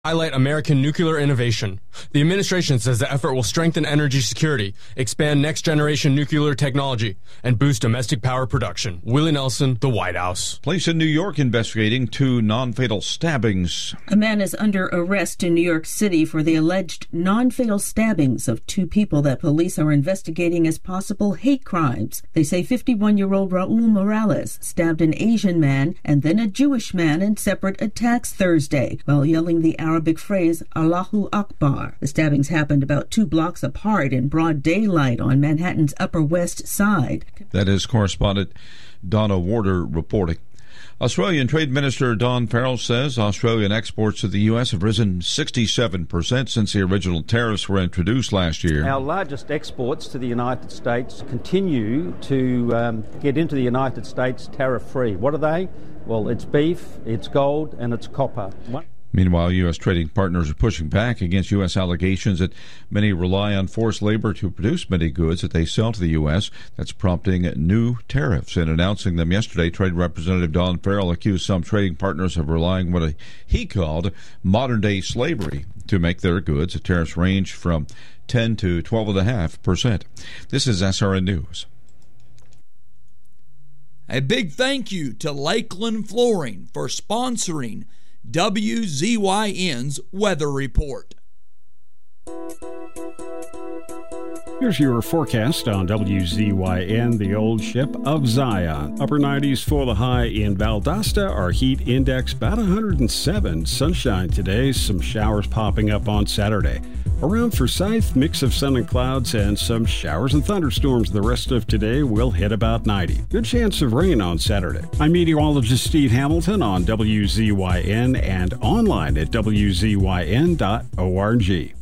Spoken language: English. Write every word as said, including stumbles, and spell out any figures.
highlight American nuclear innovation. The administration says the effort will strengthen energy security, expand next-generation nuclear technology, and boost domestic power production. Willie Nelson, the White House. Police in New York investigating two non-fatal stabbings. A man is under arrest in New York City for the alleged non-fatal stabbings of two people that police are investigating as possible hate crimes. They say fifty-one-year-old Raul Morales stabbed an Asian man and then a Jewish man in separate attacks Thursday while yelling the Arabic phrase Allahu Akbar. The stabbings happened about two blocks apart in broad daylight on Manhattan's Upper West Side. That is correspondent Donna Warder reporting. Australian Trade Minister Don Farrell says Australian exports to the U S have risen sixty-seven percent since the original tariffs were introduced last year. Our largest exports to the United States continue to um, get into the United States tariff-free. What are they? Well, it's beef, it's gold, and it's copper. What? Meanwhile, U S trading partners are pushing back against U S allegations that many rely on forced labor to produce many goods that they sell to the U S. That's prompting new tariffs. In announcing them yesterday, Trade Representative Don Farrell accused some trading partners of relying on what he called modern-day slavery to make their goods. The tariffs range from ten to twelve point five percent. This is S R N News. A big thank you to Lakeland Flooring for sponsoring W Z Y N's Weather Report. Here's your forecast on W Z Y N, the old ship of Zion. Upper nineties for the high in Valdosta. Our heat index about one hundred seven. Sunshine today, some showers popping up on Saturday. Around Forsyth, mix of sun and clouds and some showers and thunderstorms the rest of today will hit about ninety. Good chance of rain on Saturday. I'm meteorologist Steve Hamilton on W Z Y N and online at W Z Y N dot org.